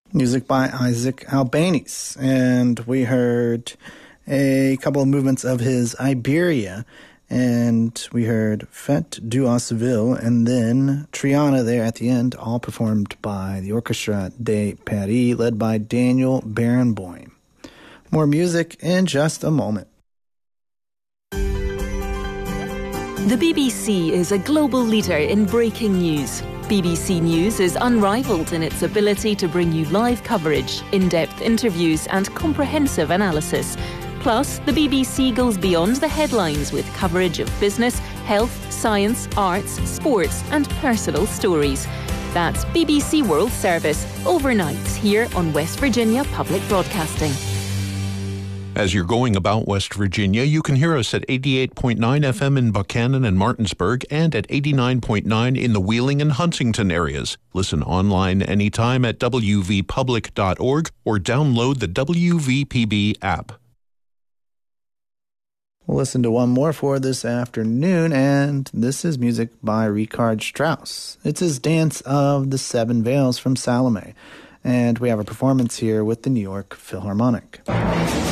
Music by Isaac Albéniz. And we heard a couple of movements of his Iberia. And we heard Fête du Hauteville and then Triana there at the end, all performed by the Orchestre de Paris, led by Daniel Barenboim. More music in just a moment. The BBC is a global leader in breaking news. BBC News is unrivaled in its ability to bring you live coverage, in-depth interviews and comprehensive analysis. Plus, the BBC goes beyond the headlines with coverage of business, health, science, arts, sports and personal stories. That's BBC World Service, overnights here on West Virginia Public Broadcasting. As you're going about West Virginia, you can hear us at 88.9 FM in Buchanan and Martinsburg and at 89.9 in the Wheeling and Huntington areas. Listen online anytime at wvpublic.org or download the WVPB app. We'll listen to one more for this afternoon, and this is music by Richard Strauss. It's his Dance of the Seven Veils from Salome, and we have a performance here with the New York Philharmonic.